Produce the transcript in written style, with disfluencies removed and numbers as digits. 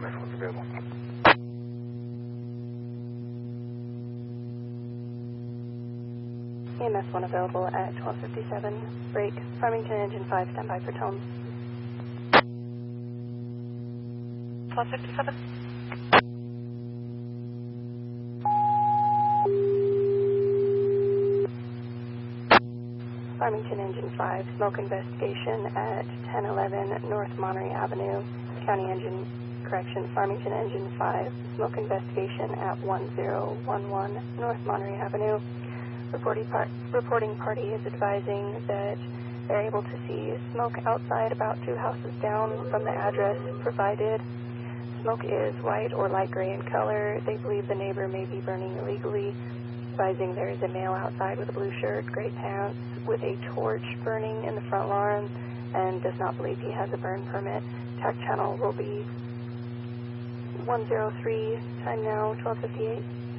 EMS, what's available? EMS 1 available at 12:57. Break. Farmington Engine 5, standby for tone. 12:57. Farmington Engine 5, smoke investigation at 1011 North Monterey Avenue. County Engine, Farmington Engine 5, smoke investigation at 1011 North Monterey Avenue. Reporting party is advising that they're able to see smoke outside about 2 houses down from the address provided. Smoke is white or light gray in color. They believe the neighbor may be burning illegally. Advising there is a male outside with a blue shirt, gray pants, with a torch burning in the front lawn, and does not believe he has a burn permit. TAC channel will be 103, time now 12:58.